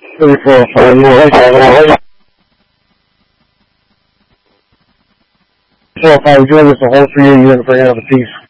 3405, would you like us to hold for you? You're going to bring out the piece.